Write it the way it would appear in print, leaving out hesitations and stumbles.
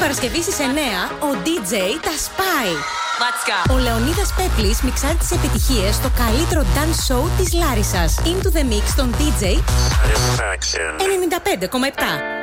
Παρασκευή στις 9 ο DJ τα σπάει. Let's go. Ο Λεωνίδας Πέπλης μιξάρει τις επιτυχίες στο καλύτερο dance show της Λάρισσας. Into the mix των DJ 95,7.